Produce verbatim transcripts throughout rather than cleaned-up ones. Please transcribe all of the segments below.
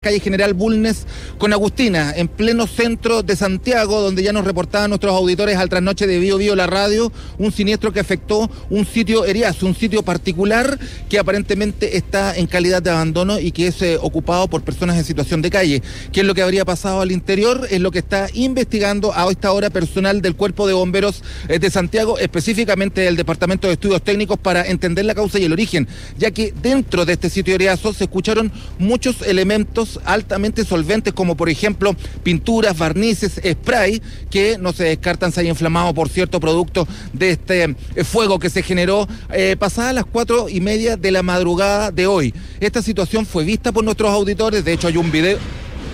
Calle General Bulnes con Agustina, en pleno centro de Santiago, donde ya nos reportaban nuestros auditores al trasnoche de Bio Bio la radio, un siniestro que afectó un sitio Eriazo, un sitio particular que aparentemente está en calidad de abandono y que es eh, ocupado por personas en situación de calle. ¿Qué es lo que habría pasado al interior? Es lo que está investigando a esta hora personal del Cuerpo de Bomberos eh, de Santiago, específicamente del Departamento de Estudios Técnicos, para entender la causa y el origen, ya que dentro de este sitio Eriazo se escucharon muchos elementos altamente solventes, como por ejemplo pinturas, barnices, spray, que no se descartan se haya inflamado por cierto producto de este eh, fuego que se generó eh, pasadas las cuatro y media de la madrugada de hoy. Esta situación fue vista por nuestros auditores, de hecho hay un video.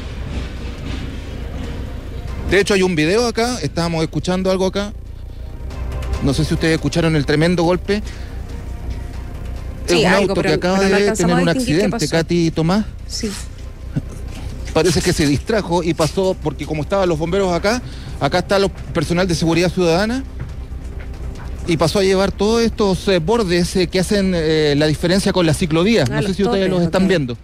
De hecho hay un video acá, estábamos escuchando algo acá. No sé si ustedes escucharon el tremendo golpe. Sí, es un algo, auto pero, que acaba pero no de tener un accidente, Katy Tomás. Sí. Parece que se distrajo y pasó, porque como estaban los bomberos acá, acá está el personal de seguridad ciudadana, y pasó a llevar todos estos eh, bordes eh, que hacen eh, la diferencia con la ciclovía. Ah, no sé si ustedes topes, los están okay. viendo.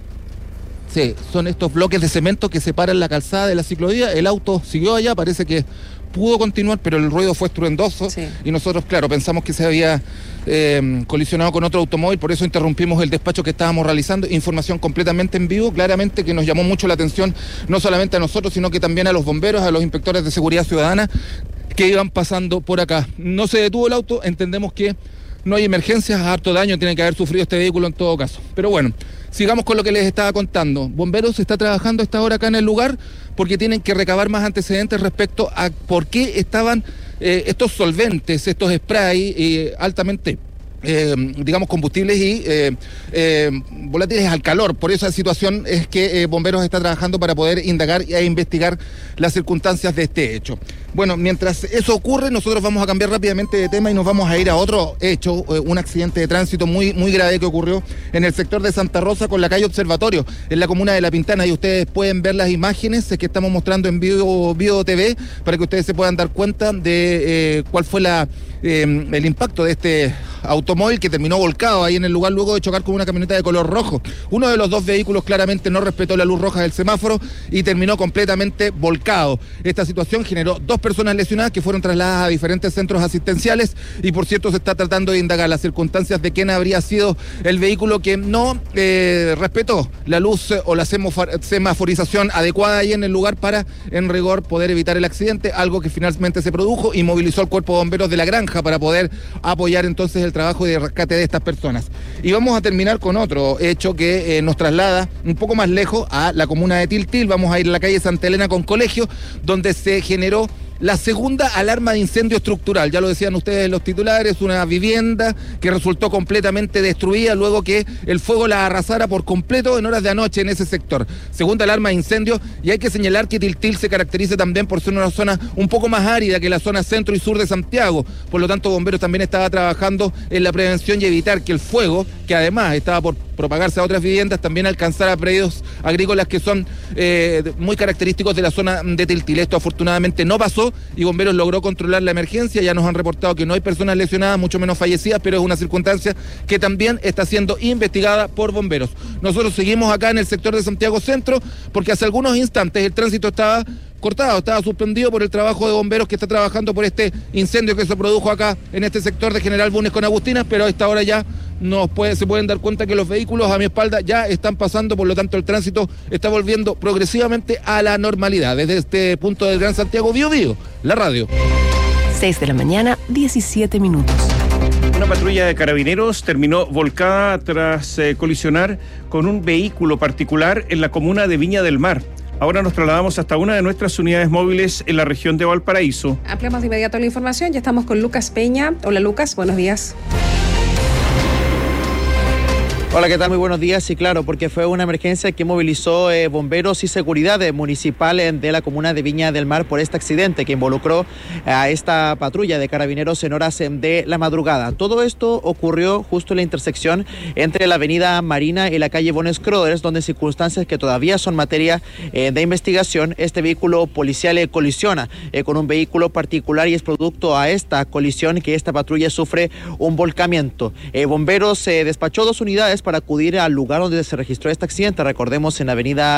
Sí, son estos bloques de cemento que separan la calzada de la ciclovía. El auto siguió allá, parece que pudo continuar, pero el ruido fue estruendoso, sí. Y nosotros, claro, pensamos que se había eh, colisionado con otro automóvil, por eso interrumpimos el despacho que estábamos realizando. Información completamente en vivo, claramente que nos llamó mucho la atención, no solamente a nosotros, sino que también a los bomberos, a los inspectores de seguridad ciudadana que iban pasando por acá. No se detuvo el auto, entendemos que no hay emergencias, harto daño tiene que haber sufrido este vehículo en todo caso. Pero bueno, sigamos con lo que les estaba contando. Bomberos está trabajando a esta hora acá en el lugar porque tienen que recabar más antecedentes respecto a por qué estaban eh, estos solventes, estos spray eh, altamente, eh, digamos, combustibles y eh, eh, volátiles al calor. Por esa situación es que eh, Bomberos está trabajando para poder indagar e investigar las circunstancias de este hecho. Bueno, mientras eso ocurre, nosotros vamos a cambiar rápidamente de tema y nos vamos a ir a otro hecho, eh, un accidente de tránsito muy, muy grave que ocurrió en el sector de Santa Rosa con la calle Observatorio, en la comuna de La Pintana, y ustedes pueden ver las imágenes que estamos mostrando en Bio, Bio T V para que ustedes se puedan dar cuenta de eh, cuál fue la, eh, el impacto de este automóvil que terminó volcado ahí en el lugar luego de chocar con una camioneta de color rojo. Uno de los dos vehículos claramente no respetó la luz roja del semáforo y terminó completamente volcado. Esta situación generó dos personas lesionadas que fueron trasladadas a diferentes centros asistenciales y por cierto se está tratando de indagar las circunstancias de quién habría sido el vehículo que no eh, respetó la luz o la semaforización adecuada ahí en el lugar para en rigor poder evitar el accidente, algo que finalmente se produjo y movilizó al Cuerpo de Bomberos de la Granja para poder apoyar entonces el trabajo de rescate de estas personas. Y vamos a terminar con otro hecho que eh, nos traslada un poco más lejos a la comuna de Tiltil. Vamos a ir a la calle Santa Elena con Colegio, donde se generó la segunda alarma de incendio estructural. Ya lo decían ustedes en los titulares, una vivienda que resultó completamente destruida luego que el fuego la arrasara por completo en horas de anoche en ese sector. Segunda alarma de incendio, y hay que señalar que Tiltil se caracteriza también por ser una zona un poco más árida que la zona centro y sur de Santiago. Por lo tanto, Bomberos también estaba trabajando en la prevención y evitar que el fuego, que además estaba por propagarse a otras viviendas, también alcanzara predios agrícolas que son eh, muy característicos de la zona de Tiltil. Esto afortunadamente no pasó y Bomberos logró controlar la emergencia. Ya nos han reportado que no hay personas lesionadas, mucho menos fallecidas, pero es una circunstancia que también está siendo investigada por Bomberos. Nosotros seguimos acá en el sector de Santiago Centro porque hace algunos instantes el tránsito estaba cortado, estaba suspendido por el trabajo de Bomberos que está trabajando por este incendio que se produjo acá en este sector de General Bulnes con Agustina, pero a esta hora ya nos puede, se pueden dar cuenta que los vehículos a mi espalda ya están pasando, por lo tanto el tránsito está volviendo progresivamente a la normalidad. Desde este punto del Gran Santiago, Bio Bio, la radio. seis de la mañana, diecisiete minutos. Una patrulla de carabineros terminó volcada tras eh, colisionar con un vehículo particular en la comuna de Viña del Mar. Ahora nos trasladamos hasta una de nuestras unidades móviles en la región de Valparaíso. Ampliamos de inmediato la información. Ya estamos con Lucas Peña. Hola Lucas, buenos días. Hola, ¿qué tal? Muy buenos días. Sí, claro, porque fue una emergencia que movilizó eh, bomberos y seguridad eh, municipal eh, de la comuna de Viña del Mar por este accidente que involucró a esta patrulla de carabineros en horas eh, de la madrugada. Todo esto ocurrió justo en la intersección entre la avenida Marina y la calle Von Scroders, donde en circunstancias que todavía son materia eh, de investigación, este vehículo policial eh, colisiona eh, con un vehículo particular y es producto a esta colisión que esta patrulla sufre un volcamiento. Eh, bomberos eh, despachó dos unidades para acudir al lugar donde se registró este accidente. Recordemos en la avenida